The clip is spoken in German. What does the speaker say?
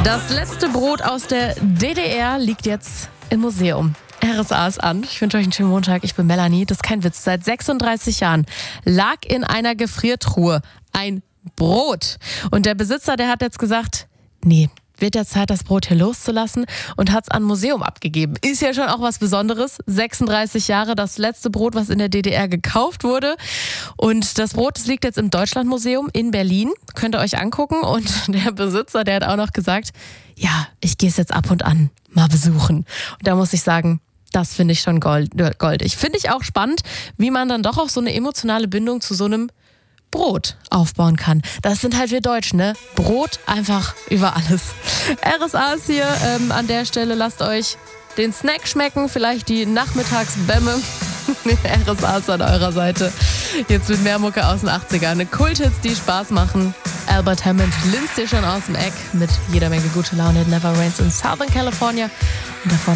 Das letzte Brot aus der DDR liegt jetzt im Museum. RSA ist an. Ich wünsche euch einen schönen Montag. Ich bin Melanie. Das ist kein Witz. Seit 36 Jahren lag in einer Gefriertruhe ein Brot. Und der Besitzer, der hat jetzt gesagt, nee, wird ja Zeit, das Brot hier loszulassen, und hat es an ein Museum abgegeben. Ist ja schon auch was Besonderes. 36 Jahre, das letzte Brot, was in der DDR gekauft wurde. Und das Brot, das liegt jetzt im Deutschlandmuseum in Berlin. Könnt ihr euch angucken. Und der Besitzer, der hat auch noch gesagt, ja, ich gehe es jetzt ab und an mal besuchen. Und da muss ich sagen, das finde ich schon goldig. Finde ich auch spannend, wie man dann doch auch so eine emotionale Bindung zu so einem Brot aufbauen kann. Das sind halt wir Deutschen, ne? Brot einfach über alles. RSA ist hier an der Stelle. Lasst euch den Snack schmecken, vielleicht die Nachmittagsbämme. RSA ist an eurer Seite. Jetzt mit mehr Mucke aus den 80ern. Kulthits, die Spaß machen. Albert Hammond linst dir schon aus dem Eck mit jeder Menge gute Laune. It Never Rains in Southern California. Und davon